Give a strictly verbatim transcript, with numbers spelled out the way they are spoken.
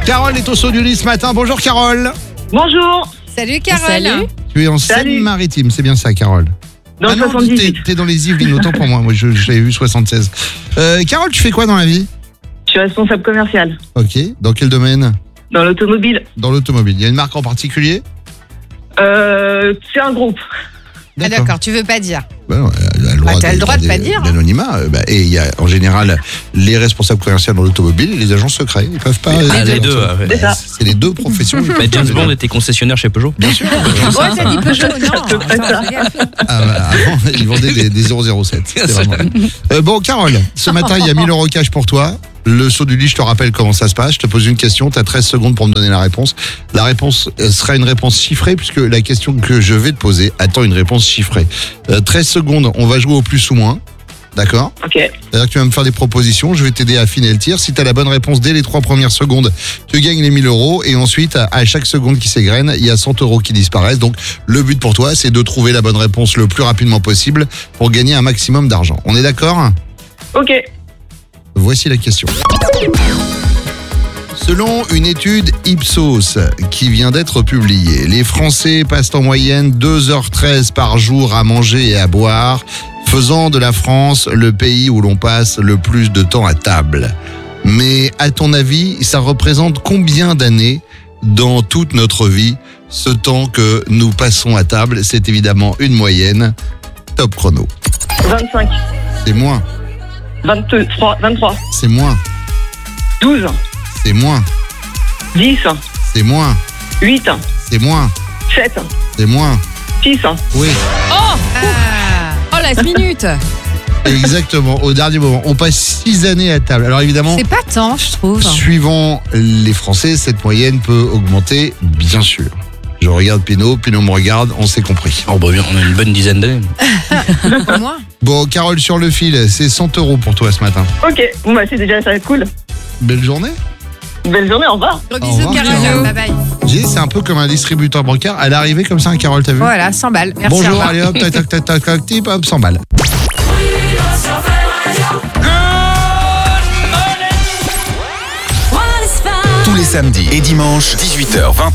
Carole est au saut du lit ce matin. Bonjour Carole. Bonjour. Salut Carole. Salut. Tu es en Salut. Seine-Maritime, c'est bien ça Carole? Dans ah le non, soixante-dix-huit. t'es, t'es dans les Yvelines, autant pour moi. Moi, je, je l'avais vu soixante-seize. Euh, Carole, tu fais quoi dans la vie? Je suis responsable commercial. Ok. Dans quel domaine? Dans l'automobile. Dans l'automobile. Il y a une marque en particulier? Euh, c'est un groupe. Ah d'accord, tu veux pas dire. Bah non, elle a le droit Bah, t'as le droit de garder pas dire, hein. l'anonymat. Euh, bah, et il y a en général les responsables commerciaux dans l'automobile et les agents secrets. Ils peuvent pas. Ah, euh, les deux, bah, ouais. C'est ça. c'est les deux professions. Bah, James Bond était concessionnaire chez Peugeot. Bien sûr. Oh, t'as dit Peugeot, non. peu près Attends, ça. fais gaffe. Ah, bah, avant, ils vendaient des, des zéro zéro sept. C'était vraiment bien. Euh, bon, Carole, ce matin, il y a mille euros cash pour toi. Le saut du lit, je te rappelle comment ça se passe. Je te pose une question, tu as treize secondes pour me donner la réponse. La réponse euh, sera une réponse chiffrée puisque la question que je vais te poser attend une réponse chiffrée. Euh, treize secondes, on va jouer au plus ou moins. D'accord? Ok. C'est-à-dire que tu vas me faire des propositions, je vais t'aider à affiner le tir. Si tu as la bonne réponse dès les trois premières secondes, tu gagnes les mille euros. Et ensuite, à- à chaque seconde qui s'égrène, il y a cent euros qui disparaissent. Donc, le but pour toi, c'est de trouver la bonne réponse le plus rapidement possible pour gagner un maximum d'argent. On est d'accord? Ok. Voici la question. Selon une étude Ipsos qui vient d'être publiée, les Français passent en moyenne deux heures treize par jour à manger et à boire, faisant de la France le pays où l'on passe le plus de temps à table. Mais à ton avis, ça représente combien d'années dans toute notre vie, ce temps que nous passons à table? C'est évidemment une moyenne. Top chrono. vingt-cinq. C'est moins, vingt-trois. vingt-trois. c'est moins, douze. c'est moins, dix. c'est moins, huit. c'est moins, sept. c'est moins. six. Oui, Ah. Oh, la minute. exactement, au dernier moment. On passe six années à table. Alors évidemment, C'est pas tant, je trouve. suivant les Français, cette moyenne peut augmenter, bien sûr. Je regarde Pinot, Pinot me regarde, on s'est compris. Oh, bah bien, on a une bonne dizaine d'années. Au moins. Bon, Carole sur le fil, c'est cent euros pour toi ce matin. Ok. Bon, bah, c'est déjà ça. Cool. Belle journée. Belle journée. Au revoir. Gros Au bisous, revoir, Carole. Carole. Bye bye. J'ai dit, c'est un peu comme un distributeur bancaire. Elle est arrivée comme ça, hein, Carole, t'as vu? Voilà, cent balles. Merci. au Bonjour, revoir. allez hop, tac, tac, tac, tac, tac, tip, hop, cent balles. Tous les samedis et dimanches, dix-huit heures vingt.